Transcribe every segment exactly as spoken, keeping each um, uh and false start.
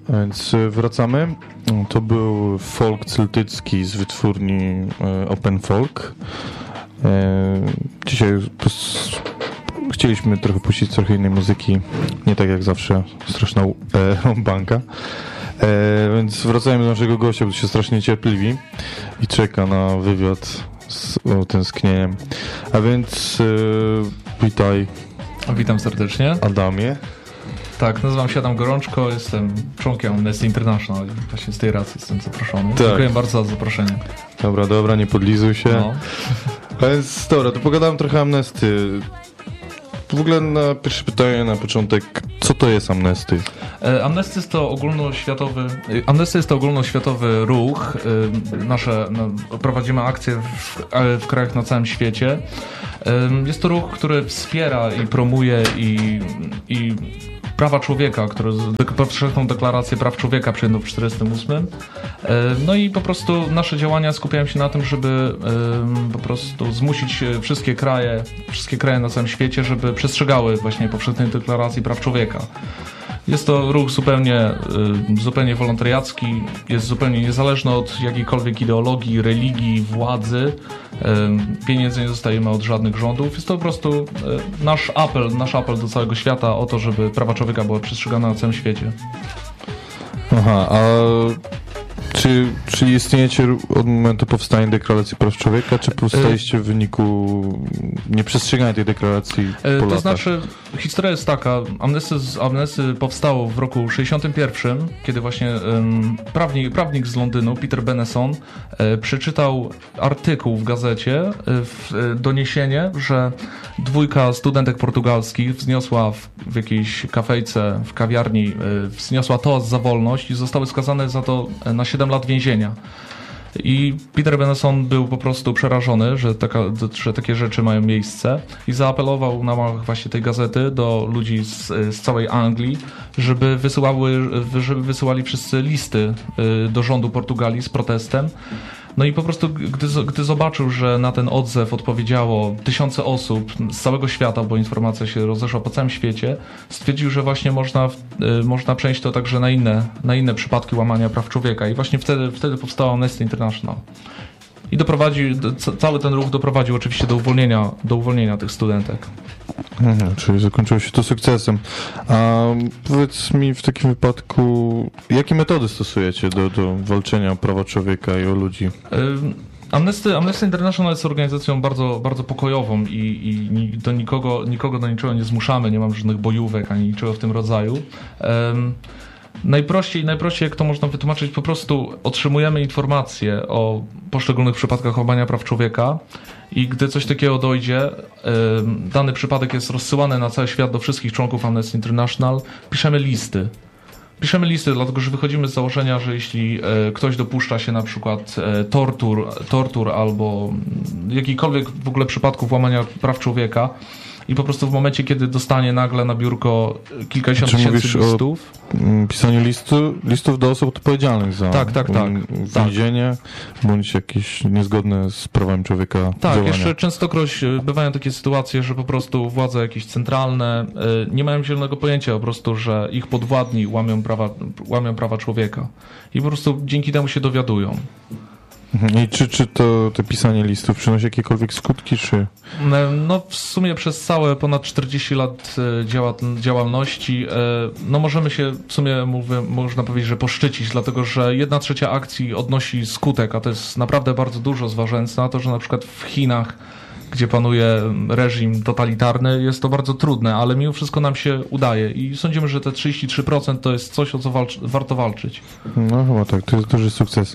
Więc wracamy. To był folk celtycki z wytwórni Open Folk. Dzisiaj chcieliśmy trochę puścić trochę innej muzyki, nie tak jak zawsze, straszna banka. Więc wracamy do naszego gościa, bo się strasznie cierpliwi i czeka na wywiad z utęsknieniem. A więc witaj. Witam serdecznie. Adamie. Tak, nazywam się Adam Gorączko, jestem członkiem Amnesty International i właśnie z tej racji jestem zaproszony. Tak. Dziękuję bardzo za zaproszenie. Dobra, dobra, nie podlizuj się. No. Więc dobra, to pogadałem trochę Amnesty. W ogóle na pierwsze pytanie na początek, co to jest Amnesty? Amnesty jest to ogólnoświatowy, Amnesty jest to ogólnoświatowy ruch. Nasze, no, prowadzimy akcje w, w krajach na całym świecie. Jest to ruch, który wspiera i promuje i, i prawa człowieka, który powszechną deklarację praw człowieka przyjęto w czterdziestym ósmym. No i po prostu nasze działania skupiają się na tym, żeby po prostu zmusić wszystkie kraje, wszystkie kraje na całym świecie, żeby przestrzegały właśnie powszechnej deklaracji praw człowieka. Jest to ruch zupełnie, zupełnie wolontariacki, jest zupełnie niezależny od jakiejkolwiek ideologii, religii, władzy. Pieniędzy nie dostajemy od żadnych rządów. Jest to po prostu nasz apel, nasz apel do całego świata o to, żeby prawa człowieka były przestrzegane na całym świecie. Aha, a czy, czy istniejecie od momentu powstania deklaracji praw człowieka, czy powstaliście w wyniku nieprzestrzegania tej deklaracji po To latach? znaczy, historia jest taka, Amnesty, Amnesty powstało w roku sześćdziesiątym pierwszym, kiedy właśnie um, prawnik, prawnik z Londynu, Peter Benesson, e, przeczytał artykuł w gazecie, e, w, e, doniesienie, że dwójka studentek portugalskich wzniosła w, w jakiejś kafejce, w kawiarni, e, wzniosła toast za wolność i zostały skazane za to na siedem lat więzienia. I Peter Benesson był po prostu przerażony, że, taka, że takie rzeczy mają miejsce i zaapelował na łamach właśnie tej gazety do ludzi z, z całej Anglii, żeby, wysyłały, żeby wysyłali wszyscy listy do rządu Portugalii z protestem. No i po prostu, gdy, gdy zobaczył, że na ten odzew odpowiedziało tysiące osób z całego świata, bo informacja się rozeszła po całym świecie, stwierdził, że właśnie można, y, można przenieść to także na inne, na inne przypadki łamania praw człowieka. I właśnie wtedy, wtedy powstała Amnesty International. I doprowadził, cały ten ruch doprowadził oczywiście do uwolnienia, do uwolnienia tych studentek. Mhm, czyli zakończyło się to sukcesem. A powiedz mi w takim wypadku, jakie metody stosujecie do, do walczenia o prawa człowieka i o ludzi? Y Amnesty, Amnesty International jest organizacją bardzo, bardzo pokojową i, i do nikogo, nikogo do niczego nie zmuszamy, nie mam żadnych bojówek ani niczego w tym rodzaju. Um, Najprościej, najprościej jak to można wytłumaczyć, po prostu otrzymujemy informacje o poszczególnych przypadkach łamania praw człowieka i gdy coś takiego dojdzie, dany przypadek jest rozsyłany na cały świat do wszystkich członków Amnesty International, piszemy listy. Piszemy listy, dlatego że wychodzimy z założenia, że jeśli ktoś dopuszcza się na przykład tortur, tortur albo jakichkolwiek w ogóle przypadków łamania praw człowieka, i po prostu w momencie, kiedy dostanie nagle na biurko kilkadziesiąt tysięcy listów... o pisaniu listu, listów do osób odpowiedzialnych za tak, tak, tak, więzienie, tak. bądź jakieś niezgodne z prawami człowieka Tak, działania. Jeszcze częstokroć bywają takie sytuacje, że po prostu władze jakieś centralne nie mają zielonego pojęcia po prostu, że ich podwładni łamią prawa, łamią prawa człowieka. I po prostu dzięki temu się dowiadują. I czy, czy to, to pisanie listów przynosi jakiekolwiek skutki, czy? No w sumie przez całe ponad czterdzieści lat działa, działalności no możemy się w sumie mówię, można powiedzieć, że poszczycić, dlatego że jedna trzecia akcji odnosi skutek, a to jest naprawdę bardzo dużo, zważając na to, że na przykład w Chinach, gdzie panuje reżim totalitarny, jest to bardzo trudne, ale mimo wszystko nam się udaje i sądzimy, że te trzydzieści trzy procent to jest coś, o co walcz- warto walczyć. No chyba tak, to jest duży sukces.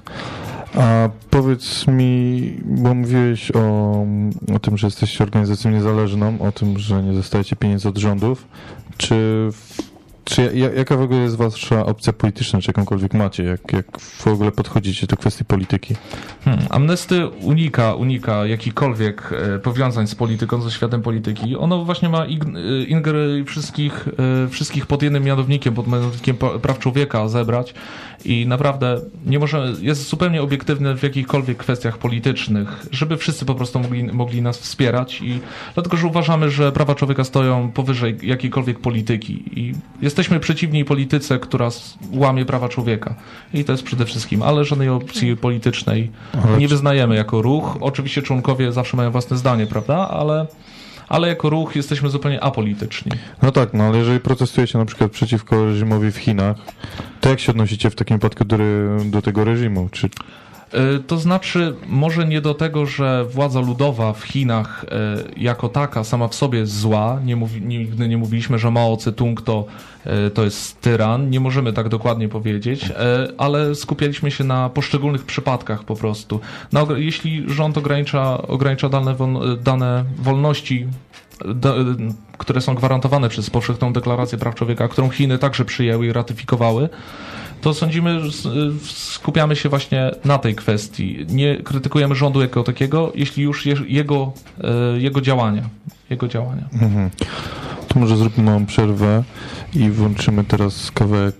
A powiedz mi, bo mówiłeś o, o tym, że jesteście organizacją niezależną, o tym, że nie dostajecie pieniędzy od rządów. Czy, czy jaka w ogóle jest wasza opcja polityczna, czy jakąkolwiek macie? Jak, jak w ogóle podchodzicie do kwestii polityki? Hmm. Amnesty unika, unika jakichkolwiek e, powiązań z polityką, ze światem polityki. Ono właśnie ma ingry wszystkich, e, wszystkich pod jednym mianownikiem, pod mianownikiem praw człowieka zebrać i naprawdę nie może, jest zupełnie obiektywny w jakichkolwiek kwestiach politycznych, żeby wszyscy po prostu mogli, mogli nas wspierać i dlatego, że uważamy, że prawa człowieka stoją powyżej jakiejkolwiek polityki i jest Jesteśmy przeciwni polityce, która łamie prawa człowieka. I to jest przede wszystkim, ale żadnej opcji politycznej Ale nie czy- wyznajemy jako ruch. Oczywiście członkowie zawsze mają własne zdanie, prawda? Ale, ale jako ruch jesteśmy zupełnie apolityczni. No tak, no ale jeżeli protestujecie na przykład przeciwko reżimowi w Chinach, to jak się odnosicie w takim wypadku do, re- do tego reżimu? Czy Y, To znaczy, może nie do tego, że władza ludowa w Chinach y, jako taka sama w sobie jest zła. Nie mówi, nigdy nie mówiliśmy, że Mao Tse-tung to, y, to jest tyran. Nie możemy tak dokładnie powiedzieć, y, ale skupialiśmy się na poszczególnych przypadkach po prostu. Na, ogr- jeśli rząd ogranicza, ogranicza dane, wol, dane wolności, do, y, które są gwarantowane przez Powszechną Deklarację Praw Człowieka, którą Chiny także przyjęły i ratyfikowały, to sądzimy, że skupiamy się właśnie na tej kwestii. Nie krytykujemy rządu jako takiego, jeśli już je, jego, e, jego działania. Jego działania. Mhm. To może zróbmy małą przerwę i włączymy teraz kawałek